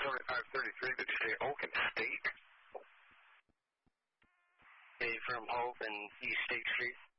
7533, did you say Oak and State? Hey, from Hope and East State Street.